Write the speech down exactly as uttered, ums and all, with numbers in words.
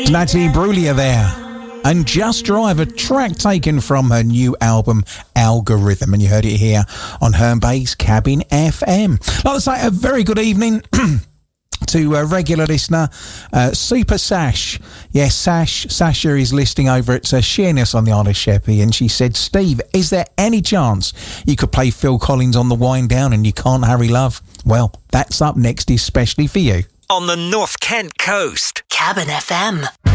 Natalie Imbruglia there. And Just Drive, a track taken from her new album Algorithm, and you heard it here on Herne Bay's Cabin F M. Like I say, a very good evening to a regular listener, uh, Super Sash. Yes, Sash, Sasha is listening over at uh, Sheerness on the Isle of Sheppey, and she said, Steve, is there any chance you could play Phil Collins on the Wind Down and You Can't Hurry Love? Well, that's up next, especially for you. On the North Kent coast. Cabin F M.